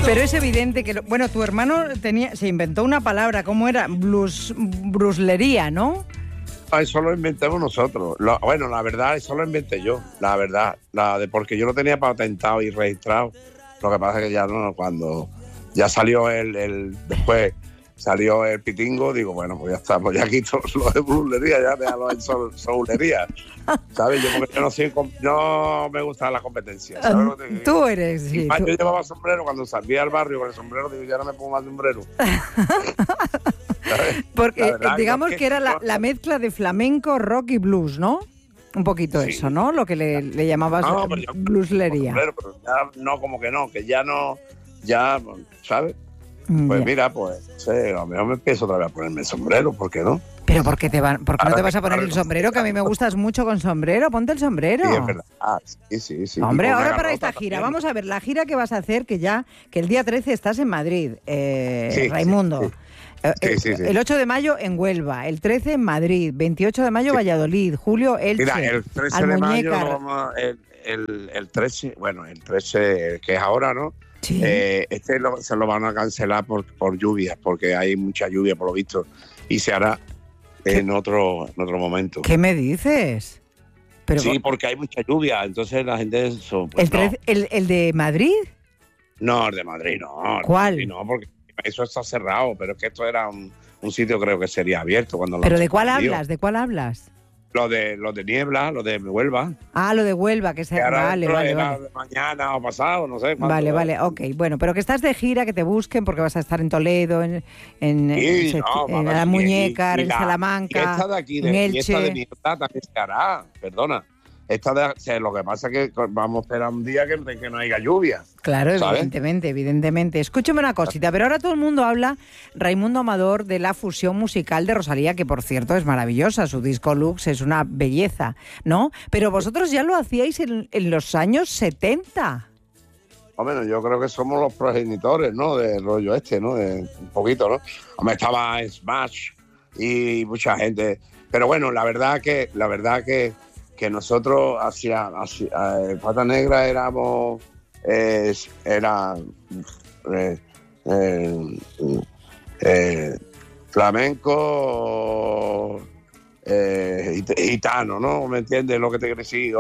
Pero es evidente que, bueno, tu hermano se inventó una palabra, ¿cómo era? Bruslería, ¿no? Eso lo inventamos nosotros. Bueno, la verdad, eso lo inventé yo, la verdad. Porque yo lo tenía patentado y registrado. Lo que pasa es que ya no, cuando ya salió después salió el pitingo, digo, bueno, pues ya está, pues ya quito lo de bruslería, ya déjalo en soulería. ¿Sabes? Yo porque no me gusta la competencia. ¿Sabes lo que te digo? Tú eres, sí. Yo llevaba sombrero cuando salía al barrio con el sombrero, digo, ya no me pongo más sombrero. ¿Sabes? Porque digamos que era la mezcla de flamenco, rock y blues, ¿no? Un poquito sí. Eso, ¿no? Lo que le llamabas blueslería. Pero ya no, como que no, que ya no, ya, ¿sabes? Pues mira, pues, sí, a lo mejor me empiezo otra vez a ponerme el sombrero, ¿por qué no? ¿Pero por qué no te vas a poner el sombrero? Que a mí me gustas mucho con sombrero, ponte el sombrero. Sí, es verdad. Sí. Hombre, ahora para esta gira, vamos a ver, la gira que vas a hacer, que el día 13 estás en Madrid, Raimundo. Sí. El 8 de mayo en Huelva, el 13 en Madrid, 28 de mayo Valladolid, julio Elche, mira, el 13 de mayo, el 13, bueno, el 13 que es ahora, ¿no? Sí. Se lo van a cancelar por lluvias, porque hay mucha lluvia por lo visto, y se hará en otro momento. ¿Qué me dices? Pero, sí, porque hay mucha lluvia, entonces la gente... Pues, ¿El de Madrid? No, el de Madrid no. ¿Cuál? No, porque eso está cerrado, pero es que esto era un sitio, creo que sería abierto. ¿Pero de cuál hablas? ¿De cuál hablas? Lo de Niebla, lo de Huelva. Ah, lo de Huelva, que vale. Mañana o pasado, no sé. Vale, ok. Bueno, pero que estás de gira, que te busquen, porque vas a estar en Toledo, en La Muñeca, en Salamanca, y esta de aquí, en Elche. Y esta de Niebla también se hará, perdona. Lo que pasa es que vamos a esperar un día que no haya lluvia. Claro, ¿sabes? evidentemente. Escúchame una cosita, pero ahora todo el mundo habla, Raimundo Amador, de la fusión musical de Rosalía, que por cierto es maravillosa, su disco Lux es una belleza, ¿no? Pero vosotros ya lo hacíais en los años 70. Bueno, yo creo que somos los progenitores, ¿no? Del rollo ¿no? Un poquito, ¿no? Hombre, estaba Smash y mucha gente. Pero bueno, la verdad que nosotros hacia Pata Negra éramos flamenco gitano, ¿no? ¿Me entiendes lo que te quiero decir?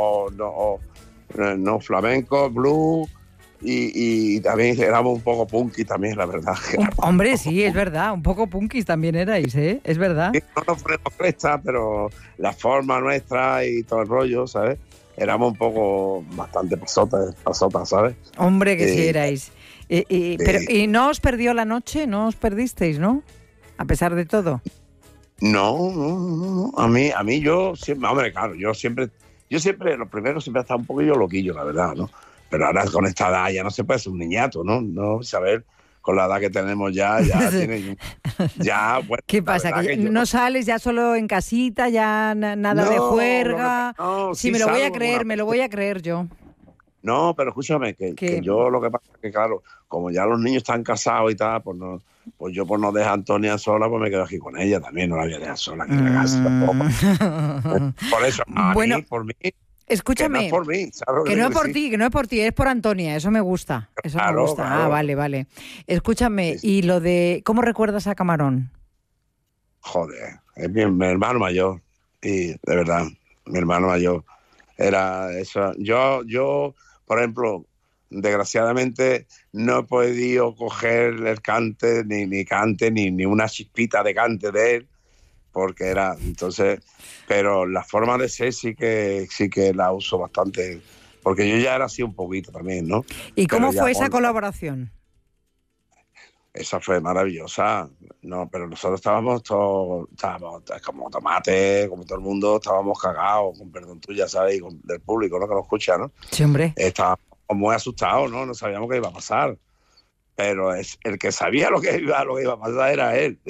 No flamenco, blues y también éramos un poco punky también, la verdad. Hombre, sí, es verdad, un poco punkis también erais, ¿eh? Es verdad. No nos ponemos cresta, pero la forma nuestra y todo el rollo, ¿sabes? Éramos un poco bastante pasotas, ¿sabes? Hombre, que sí erais. Pero, ¿y no os perdió la noche? ¿No os perdisteis, no? A pesar de todo. No. A mí yo siempre, hombre, claro, yo siempre, lo primero siempre he estado un poquillo loquillo, la verdad, ¿no? Pero ahora con esta edad ya no se puede ser un niñato, ¿no? No, saber, con la edad que tenemos ya tiene... Ya, bueno, ¿qué pasa? ¿Que no sales ya solo en casita, ya nada de juerga? Sí, me lo voy a creer yo. No, pero escúchame, que yo lo que pasa es que, claro, como ya los niños están casados y tal, pues yo por no dejar a Antonia sola, pues me quedo aquí con ella también, no la voy a dejar sola aquí en la casa tampoco. Por eso, por mí... Escúchame, que no es por mí, ¿sabes? Que no es por ti, es por Antonia, eso me gusta. Claro. Ah, vale. Escúchame, sí. ¿Y lo de cómo recuerdas a Camarón? Joder, es mi hermano mayor, y de verdad, mi hermano mayor era eso. Yo, por ejemplo, desgraciadamente no he podido coger el cante, ni cante, ni una chispita de cante de él, porque era, entonces, pero la forma de ser sí que la uso bastante, porque yo ya era así un poquito también, ¿no? ¿Y cómo fue esa colaboración? Esa fue maravillosa, no, pero nosotros estábamos como tomate, como todo el mundo, estábamos cagados, con perdón tuya, ¿sabes? Y del público, ¿no? Que nos escucha, ¿no? Sí, hombre. Estábamos muy asustados, ¿no? No sabíamos qué iba a pasar, pero el que sabía lo que iba a pasar era él.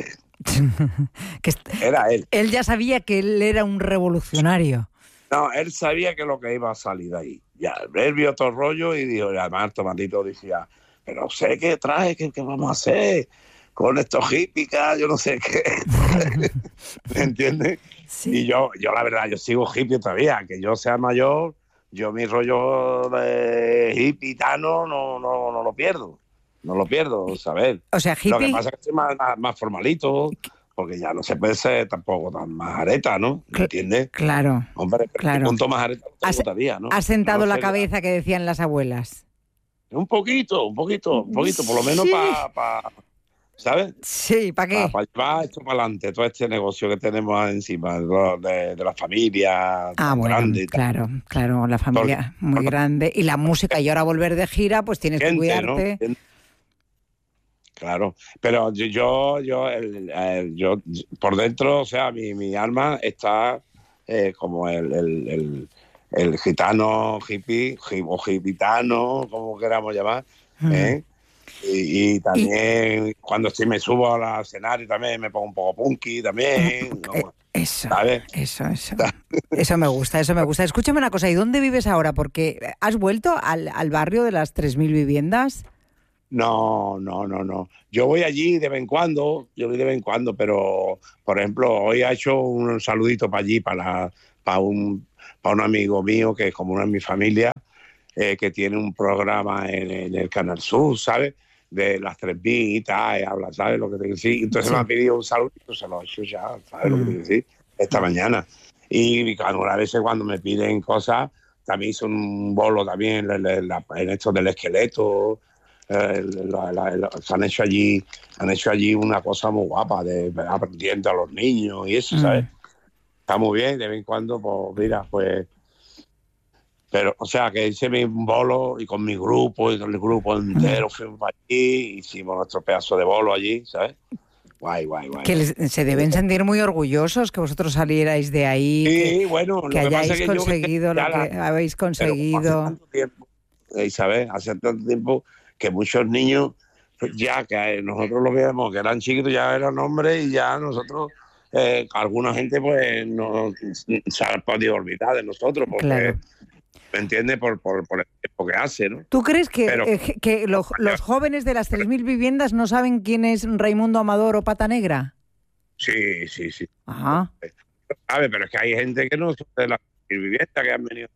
Era él. Él ya sabía que él era un revolucionario. No, él sabía que lo que iba a salir de ahí. Ya, él vio todo el rollo y dijo, además Tomatito decía, pero sé qué traje, qué vamos a hacer con estos hippies, yo no sé qué. ¿Me entiendes? Sí. Y yo la verdad, yo sigo hippie todavía, que yo sea mayor, yo mi rollo de hippitano no lo pierdo. no lo pierdo, ¿sabes? O sea, Lo que hippie... pasa es que soy más formalito, porque ya no se puede ser tampoco tan majareta, ¿no? ¿Me entiendes? Claro, Hombre, pero claro. punto majareta no tengo todavía, ¿no? Has sentado No la sé, cabeza que decían las abuelas. un poquito, por lo menos Sí. para, ¿sabes? Sí, ¿para qué? Para llevar esto para adelante, todo este negocio que tenemos encima, de la familia tan Bueno, grande y tal. claro, la familia muy grande. Y la música, y ahora volver de gira, pues tienes que Gente, ¿no? cuidarte. Claro, pero yo por dentro, o sea, mi alma está como el gitano, hippie, o gitano, como queramos llamar, ¿eh? Y también cuando me subo al escenario también me pongo un poco punky también, ¿no? Eso, ¿sabes? eso me gusta, eso me gusta. Escúchame una cosa, ¿y dónde vives ahora? Porque ¿has vuelto al barrio de las 3.000 viviendas? No. Yo voy allí de vez en cuando, pero, por ejemplo, hoy ha hecho un saludito para allí, para un amigo mío que es como una de mi familia, que tiene un programa en el Canal Sur, ¿sabes? De las 3.000 y tal, habla, ¿sabes lo que te quiero decir? Entonces Sí. me ha pedido un saludito, se lo he hecho ya, ¿sabes lo que te quiero decir? Esta mañana. Y claro, a veces cuando me piden cosas, también hice un bolo también en esto del esqueleto. Han hecho allí una cosa muy guapa de aprendiendo a los niños y eso, ¿sabes? Está muy bien, de vez en cuando, pues mira, pues... Pero, o sea, que hice mi bolo y con mi grupo, y con el grupo entero fuimos para allí, hicimos nuestro pedazo de bolo allí, ¿sabes? Guay. Que se deben sentir muy orgullosos que vosotros salierais de ahí, Sí, bueno, que hayáis conseguido lo que habéis Pero conseguido. hace tanto tiempo, Isabel, hace tanto tiempo que muchos niños, pues ya que nosotros lo veíamos, que eran chiquitos, ya eran hombres y ya nosotros, alguna gente pues no se ha podido olvidar de nosotros porque, Claro. ¿me entiendes? Por el tiempo que hace, ¿no? ¿Tú crees que, Pero, los jóvenes de las 3.000 viviendas no saben quién es Raimundo Amador o Pata Negra? sí. Ajá. A ver, pero es que hay gente que no son de la vivienda que han venido.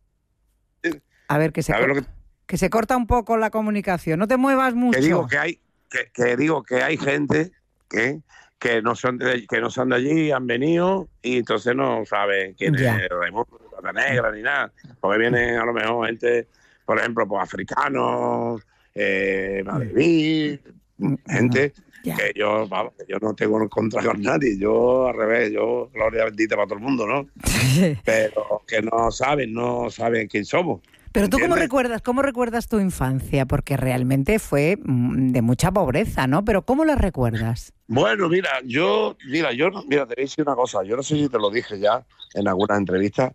A ver, que se corta un poco la comunicación. No te muevas mucho. Que digo que hay gente que no son de allí, han venido y entonces no saben quién es Raimundo, Pata Negra ni nada, porque vienen a lo mejor gente, por ejemplo, pues africanos, madrileños, gente que yo no tengo en contra con nadie, yo al revés, yo gloria bendita para todo el mundo, ¿no? Pero que no saben quién somos. Pero tú, ¿entiendes? ¿cómo recuerdas tu infancia? Porque realmente fue de mucha pobreza, ¿no? Pero ¿cómo la recuerdas? Bueno, te voy a decir una cosa. Yo no sé si te lo dije ya en alguna entrevista.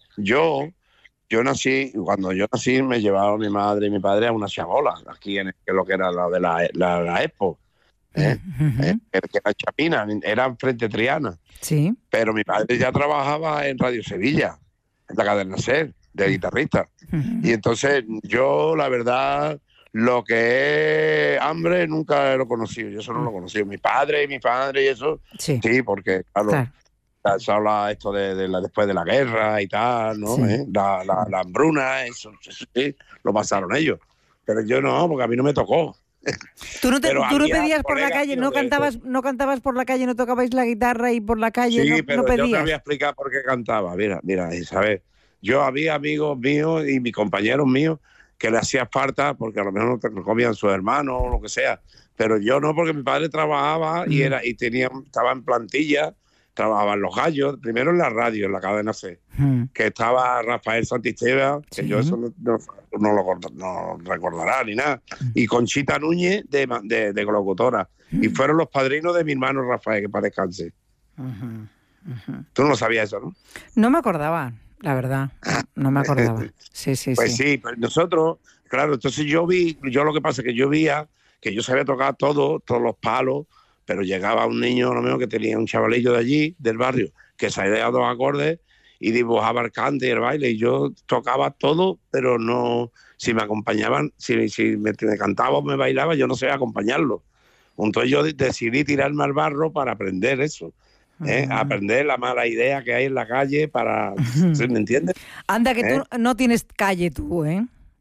Cuando yo nací me llevaron mi madre y mi padre a una chabola, aquí en lo que era la de la Expo, que era Chapina, era frente a Triana. Sí. Pero mi padre ya trabajaba en Radio Sevilla, en la cadena SER, de guitarrista. Y entonces yo, la verdad, lo que es hambre nunca lo he conocido. Yo eso no lo he conocido. Mi padre y eso, sí porque, claro. Se habla esto de después de la guerra y tal, ¿no? Sí. La hambruna, eso sí, lo pasaron ellos. Pero yo no, porque a mí no me tocó. Tú no pedías por la calle, no cantabas por la calle, no tocabais la guitarra y por la calle sí, no pero pedías. yo te voy a explicar por qué cantaba. Mira, Isabel. Yo había amigos míos y mis compañeros míos que le hacía falta porque a lo mejor no comían sus hermanos o lo que sea. Pero yo no, porque mi padre trabajaba y estaba en plantilla, trabajaba en Los Gallos, primero en la radio, en la cadena C, que estaba Rafael Santisteba, que yo eso no lo recordará ni nada, y Conchita Núñez de locutora. Y fueron los padrinos de mi hermano Rafael, que para descanse. Tú no lo sabías eso, ¿no? No me acordaba, la verdad. No me acordaba. Sí. Pues sí, pues nosotros, claro, entonces yo lo que pasa es que yo veía que yo sabía tocar todos los palos, pero llegaba un niño, a lo mejor que tenía un chavalillo de allí, del barrio, que sabía dos acordes y dibujaba el cante y el baile, y yo tocaba todo, pero no, si me acompañaban, si me cantaba o me bailaba, yo no sabía acompañarlo. Entonces yo decidí tirarme al barro para aprender eso. Aprender la mala idea que hay en la calle para... ¿Me entiendes? Anda, que tú no tienes calle tú, ¿eh?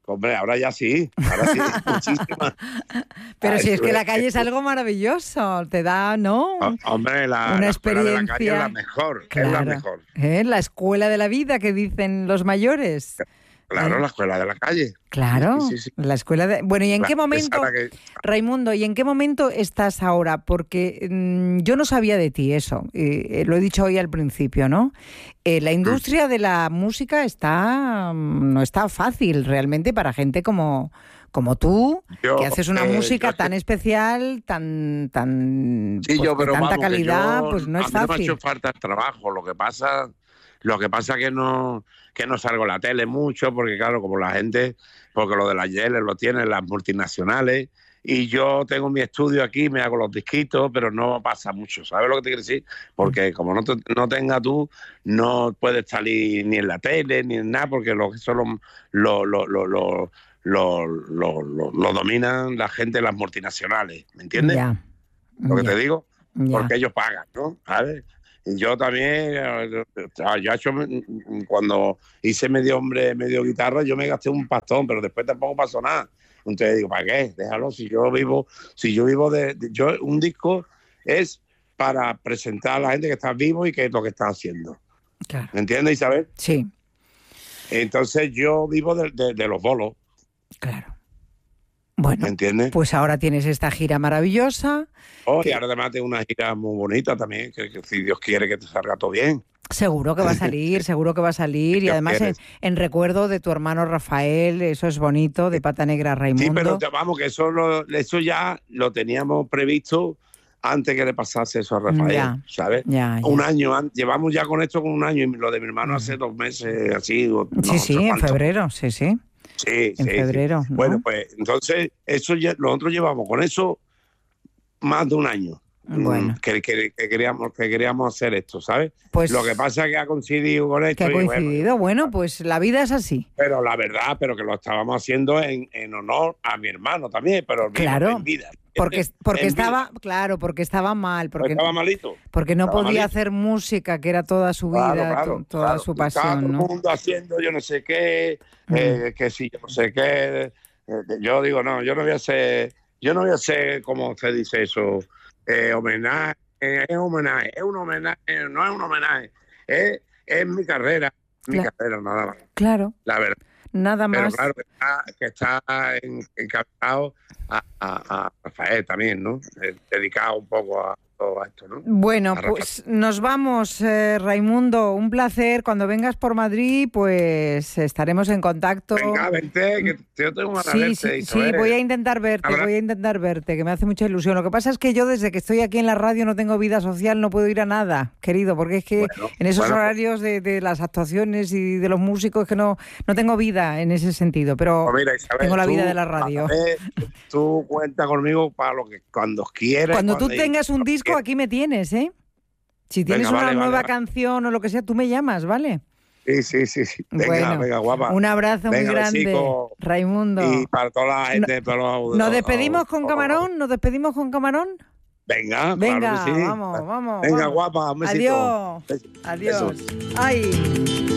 Hombre, ahora ya sí, muchísimas. Pero si es que la calle es algo maravilloso, te da, ¿no? Hombre, una la experiencia. escuela de la calle es la mejor, claro, es la mejor. La escuela de la vida que dicen los mayores. Claro, la escuela de la calle. Claro, sí. La escuela de... Bueno, ¿y en qué momento, Raimundo, y en qué momento estás ahora? Porque yo no sabía de ti eso, lo he dicho hoy al principio, ¿no? La industria de la música no está fácil realmente para gente como tú, que haces una música tan especial, tan sí, pues, pero de tanta vamos, calidad, pues no es fácil. A mí no me ha hecho falta el trabajo, lo que pasa que no salgo en la tele mucho, porque claro, como la gente, porque lo de las yeles lo tienen las multinacionales, y yo tengo mi estudio aquí, me hago los disquitos, pero no pasa mucho, ¿sabes lo que te quiero decir? Porque como no tengas tú, no puedes salir ni en la tele, ni en nada, porque eso lo dominan la gente de las multinacionales, ¿me entiendes? Lo que te digo, porque ellos pagan, ¿no? ¿Sabes? Yo también, cuando hice medio hombre, medio guitarra, yo me gasté un pastón, pero después tampoco pasó nada. Entonces digo, ¿para qué? Déjalo, si yo vivo un disco es para presentar a la gente que está vivo y qué es lo que está haciendo. Claro. ¿Me entiendes, Isabel? Sí. Entonces yo vivo de los bolos. Claro. Bueno, ¿me entiendes? Pues ahora tienes esta gira maravillosa. Y ahora además tengo una gira muy bonita también, que si Dios quiere que te salga todo bien. Seguro que va a salir, y además en recuerdo de tu hermano Rafael, eso es bonito, de Pata Negra Raimundo. Sí, pero vamos, que eso ya lo teníamos previsto antes que le pasase eso a Rafael, ¿sabes? Un año, llevamos ya con esto con un año, y lo de mi hermano hace 2 meses, así. En febrero, sí. Sí, en febrero. ¿No? Bueno, pues entonces nosotros llevamos con eso más de un año. Bueno. Que queríamos hacer esto, ¿sabes? Pues lo que pasa es que ha coincidido con esto. Bueno, pues la vida es así. Pero la verdad, que lo estábamos haciendo en honor a mi hermano también, pero claro, en vida. Porque estaba mal, porque estaba malito. Porque no podía hacer música, que era toda su vida, toda su pasión, estaba todo ¿no? el mundo haciendo yo no sé qué, que sí, yo no sé qué. Yo digo, no, yo no voy a ser, ¿cómo se dice eso? Homenaje, es un homenaje, no es un homenaje, es mi carrera, carrera nada más. Claro. La verdad. Nada más. Pero claro que está encantado a Rafael también, ¿no? Dedicado un poco a todo esto, ¿no? Bueno, pues nos vamos, Raimundo. Un placer. Cuando vengas por Madrid, pues estaremos en contacto. Venga, vente, que yo tengo una verte. Sí, voy a intentar verte, que me hace mucha ilusión. Lo que pasa es que yo desde que estoy aquí en la radio no tengo vida social, no puedo ir a nada, querido, porque es que en esos horarios de las actuaciones y de los músicos es que no tengo vida en ese sentido, pero mira, Isabel, tengo la vida de la radio. Tú cuenta conmigo para lo que cuando quieras. Cuando tú tengas un disco, aquí me tienes, ¿eh? Si tienes una nueva canción o lo que sea, tú me llamas, ¿vale? Sí. Venga, guapa. Un abrazo muy grande, besico, Raimundo. Y para toda la gente, ¿Nos despedimos con Camarón? Venga, claro que sí. Vamos. Venga, guapa, un besito. Adiós. Ay.